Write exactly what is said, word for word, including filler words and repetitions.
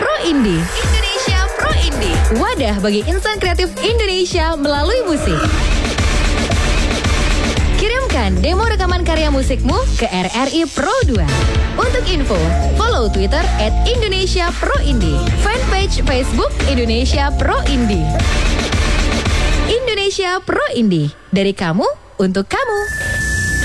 Pro Indie. Indonesia Pro Indie. Wadah bagi insan kreatif Indonesia melalui musik. Kirimkan demo rekaman karya musikmu ke R R I Pro dua. Untuk info, follow Twitter at Indonesia Pro Indie. Fanpage Facebook Indonesia Pro Indie. Indonesia Pro Indie. Dari kamu, untuk kamu.